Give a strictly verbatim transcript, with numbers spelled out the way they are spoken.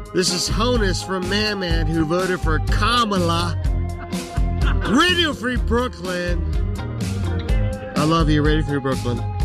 This is Honus from Man Man, who voted for Kamala. Radio Free Brooklyn. I love you, Radio Free Brooklyn.